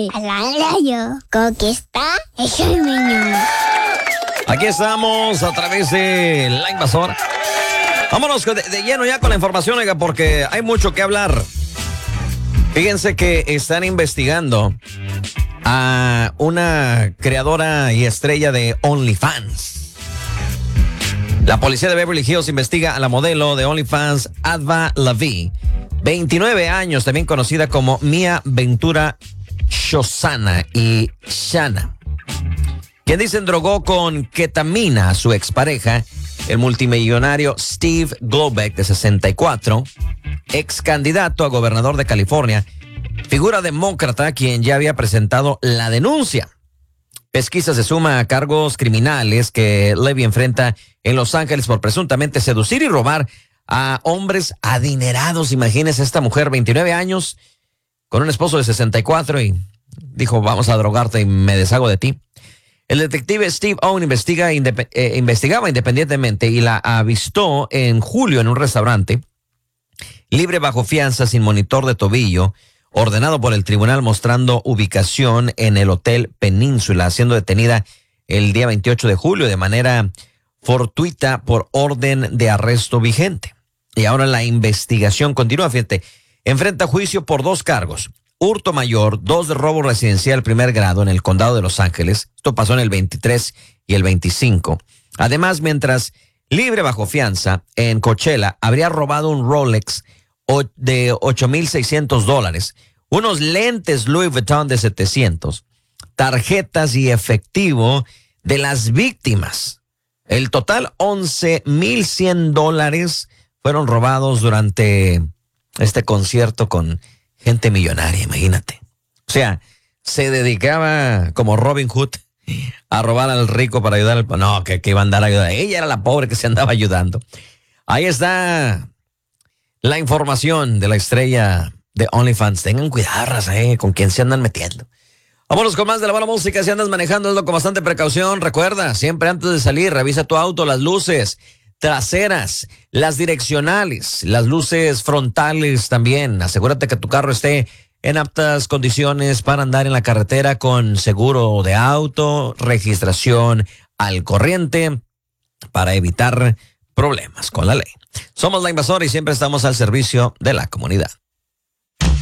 a la radio. Conquista es el menú. Aquí estamos a través de La Invasora. Vámonos de lleno ya con la información, oiga, porque hay mucho que hablar. Fíjense que están investigando a una creadora y estrella de OnlyFans. La policía de Beverly Hills investiga a la modelo de OnlyFans, Adva Lavi, 29 años, también conocida como Mia Ventura Shosana y Shana, quien dicen drogó con ketamina a su expareja, el multimillonario Steve Globeck, de 64, ex candidato a gobernador de California, figura demócrata quien ya había presentado la denuncia. Pesquisa se suma a cargos criminales que Levy enfrenta en Los Ángeles por presuntamente seducir y robar a hombres adinerados. Imagínese esta mujer, 29 años, con un esposo de 64 y dijo, vamos a drogarte y me deshago de ti. El detective Steve Owen investigaba independientemente y la avistó en julio en un restaurante, libre bajo fianza, sin monitor de tobillo, ordenado por el tribunal, mostrando ubicación en el Hotel Península, siendo detenida el día 28 de julio de manera fortuita por orden de arresto vigente. Y ahora la investigación continúa, fíjate, enfrenta juicio por 2 cargos. Hurto mayor, 2 de robo residencial primer grado en el condado de Los Ángeles. Esto pasó en el 23 y el 25. Además, mientras libre bajo fianza en Coachella, habría robado un Rolex de $8,600, unos lentes Louis Vuitton de 700, tarjetas y efectivo de las víctimas. El total, $11,100 fueron robados durante este concierto con gente millonaria, imagínate. O sea, se dedicaba como Robin Hood a robar al rico para ayudar al... No, que iba a andar a ayudar. Ella era la pobre que se andaba ayudando. Ahí está la información de la estrella de OnlyFans. Tengan cuidado, raza, con quién se andan metiendo. Vámonos con más de la buena música. Si andas manejando, hazlo con bastante precaución. Recuerda, siempre antes de salir, revisa tu auto, las luces traseras, las direccionales, las luces frontales también. Asegúrate que tu carro esté en aptas condiciones para andar en la carretera, con seguro de auto, registración al corriente, para evitar problemas con la ley. Somos La Invasora y siempre estamos al servicio de la comunidad.